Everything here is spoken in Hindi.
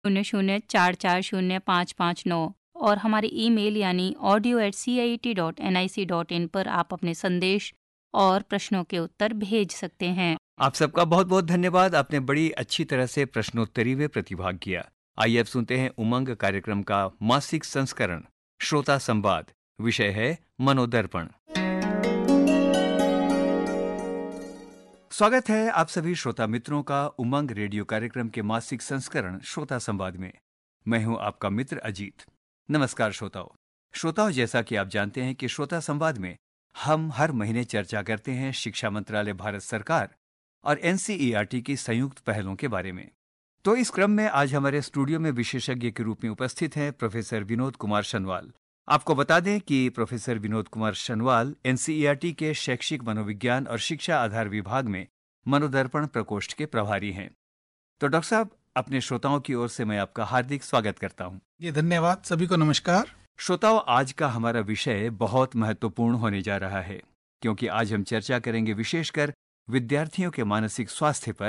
00440559 और हमारे ईमेल यानी audio@ciet.nic.in पर आप अपने संदेश और प्रश्नों के उत्तर भेज सकते हैं। आप सबका बहुत बहुत धन्यवाद। आपने बड़ी अच्छी तरह से प्रश्नोत्तरी में प्रतिभाग किया। आइए अब सुनते हैं उमंग कार्यक्रम का मासिक संस्करण श्रोता संवाद। विषय है मनोदर्पण। स्वागत है आप सभी श्रोता मित्रों का उमंग रेडियो कार्यक्रम के मासिक संस्करण श्रोता संवाद में। मैं हूं आपका मित्र अजीत। नमस्कार श्रोताओं, जैसा कि आप जानते हैं कि श्रोता संवाद में हम हर महीने चर्चा करते हैं शिक्षा मंत्रालय भारत सरकार और एनसीईआरटी की संयुक्त पहलों के बारे में। तो इस क्रम में आज हमारे स्टूडियो में विशेषज्ञ के रूप में उपस्थित हैं प्रोफेसर विनोद कुमार शनवाल। आपको बता दें कि प्रोफेसर विनोद कुमार शनवाल एनसीईआरटी के शैक्षिक मनोविज्ञान और शिक्षा आधार विभाग में मनोदर्पण प्रकोष्ठ के प्रभारी हैं। तो डॉक्टर साहब, अपने श्रोताओं की ओर से मैं आपका हार्दिक स्वागत करता हूं। ये धन्यवाद। सभी को नमस्कार। श्रोताओं, आज का हमारा विषय बहुत महत्वपूर्ण होने जा रहा है, क्योंकि आज हम चर्चा करेंगे विशेषकर विद्यार्थियों के मानसिक स्वास्थ्य पर